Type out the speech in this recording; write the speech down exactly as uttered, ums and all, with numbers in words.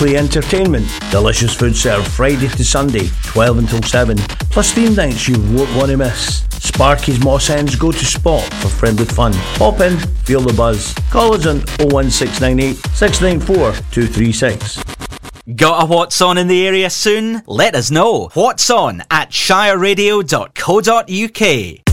weekly entertainment, delicious food served Friday to Sunday, twelve until seven, plus theme nights you won't want to miss. Sparky's Moss End's go-to spot for friendly fun. Pop in, feel the buzz. Call us on oh one six nine eight, six nine four, two three six. Got a What's On in the area soon? Let us know. What's On at shire radio dot co dot uk.